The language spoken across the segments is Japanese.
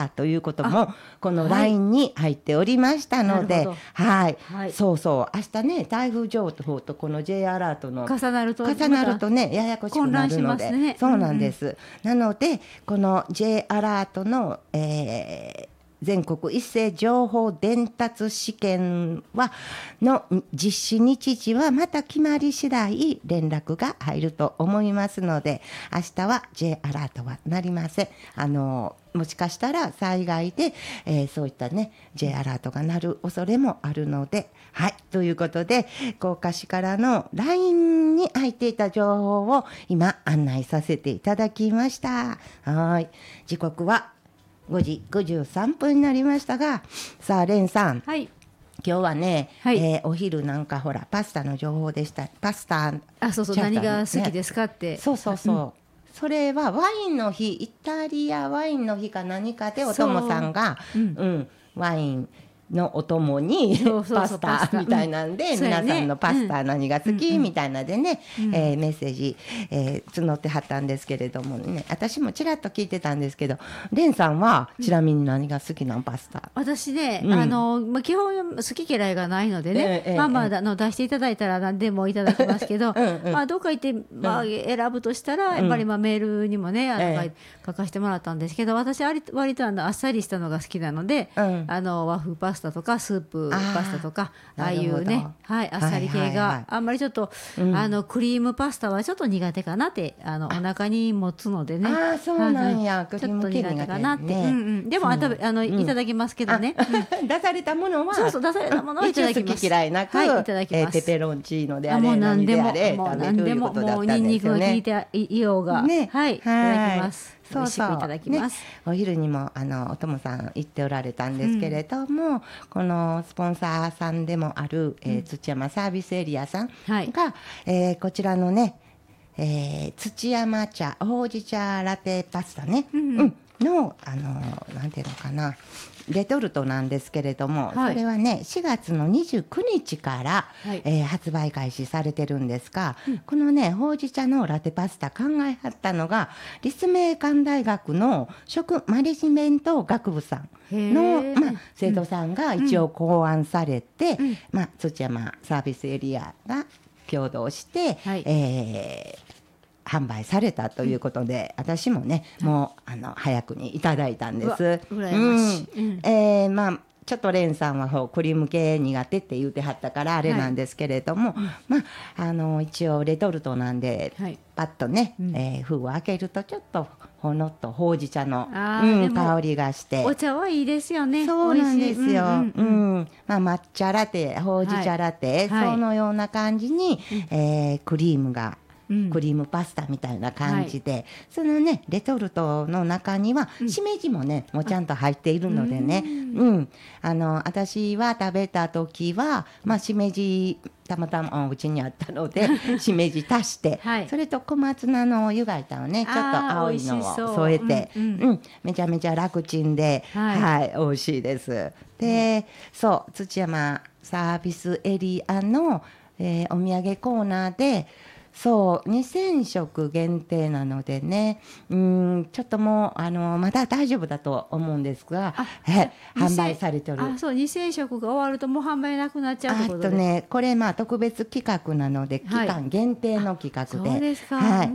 ということもこの LINE に入っておりましたので、はい、そうそう明日ね台風情報とこの J アラートの重なるとねややこしくなるので、ね、そうなんです、なのでこの J アラートの、全国一斉情報伝達試験の実施日時はまた決まり次第連絡が入ると思いますので、明日は J アラートはなりません。もしかしたら災害で、そういったね J アラートが鳴る恐れもあるので、はいということで甲賀市からの LINE に入っていた情報を今案内させていただきました。はい、時刻は5時53分になりましたが、さあレンさん、はい、今日はね、はい、お昼なんかほらパスタの情報でした。パスタ、 そうそう、何が好きですかって、 そうそうそう、それはワインの日、イタリアワインの日か何かでお友さんが、ワインのお供にパスタみたいなんで、皆さんのパスタ何が好きみたいなでね、メッセージ、募ってはったんですけれどもね、私もちらっと聞いてたんですけど、レンさんはちなみに何が好きなパスタ？ 私ね、基本好き嫌いがないのでね、出していただいたら何でもいただきますけどどっか行って、選ぶとしたらやっぱりメールにもね書かせてもらったんですけど、私割とあっさりしたのが好きなので、和風パスタとかスープパスタとかああいうね、あっさり系があんまりちょっと、クリームパスタはちょっと苦手かなって、お腹に持つのでね、 そうなんや、 ちょっと苦手かなって、でもいただきますけどね、 出されたものは出されたものはいただきます。 好き嫌いなく、いただきます。ペペロンチーノであれ何でも食べるいうことだったんですよね。 もうニンニクが効いていようが、いただきます。美味しくいただきます。 お昼にもお友さん行っておられたんですけれども、このスポンサーさんでもある、土山サービスエリアさんが、こちらのね、土山茶ほうじ茶ラテパスタね、のなんていうのかな、レトルトなんですけれども、それはね4月の29日から、発売開始されてるんですが、このねほうじ茶のラテパスタ考えはったのが立命館大学の食マネジメント学部さんの、生徒さんが一応考案されて、土山サービスエリアが共同して、販売されたということで、私もねもう早くにいただいたんです。羨ましい。ちょっとレンさんはクリーム系苦手って言うてはったからあれなんですけれども、一応レトルトなんで、パッとね、封を開けるとちょっとほのっとほうじ茶の、香りがして、 お茶はいいですよね。 そうなんですよ。抹茶ラテ、ほうじ茶ラテ、そのような感じに、クリームがクリームパスタみたいな感じで、そのねレトルトの中にはしめじもねもうちゃんと入っているのでね、私は食べた時はしめじたまたまうちにあったのでしめじ足して、それと小松菜の湯がいたをねちょっと青いのを添えて、めちゃめちゃ楽ちんで、美味しいです。で、そう土山サービスエリアの、お土産コーナーでそう2000食限定なのでね、ちょっともうまだ大丈夫だと思うんですが、販売されておる。 そう2000食が終わるともう販売なくなっちゃうってことで、 これ特別企画なので、期間限定の企画で、 そうですか、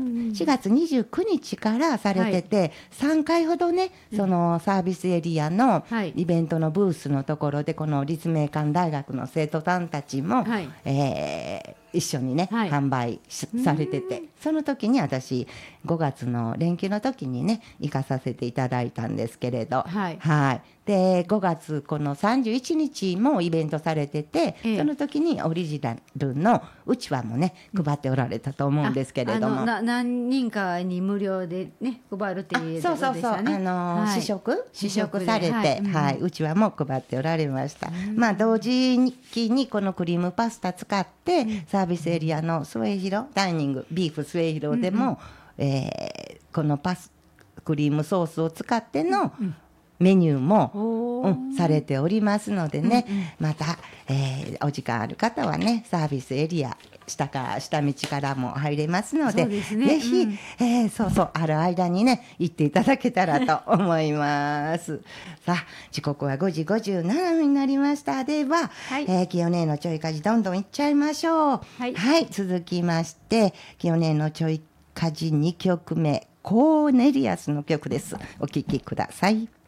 4月29日からされてて、3回ほどねそのサービスエリアのイベントのブースのところでこの立命館大学の生徒さんたちも、一緒にね、販売されてて、その時に私5月の連休の時にね行かさせていただいたんですけれど、で5月この31日もイベントされてて、その時にオリジナルのうちわもね配っておられたと思うんですけれども、 何人かに無料でね配るっていうことでしたね。 試食されて、うちわも配っておられました。同時期にこのクリームパスタ使ってサービスエリアのスウェイヒロダイニングビーフスウェイヒロでも、このクリームソースを使っての、 メニューも、されておりますのでね、また、お時間ある方はねサービスエリア下道からも入れますので、ぜひ、ある間にね行っていただけたらと思いますさあ時刻は5時57分になりましたでは、清音のちょいかじどんどんいっちゃいましょう。はい、続きまして清音のちょいかじ2曲目コーネリアスの曲です。お聴きください。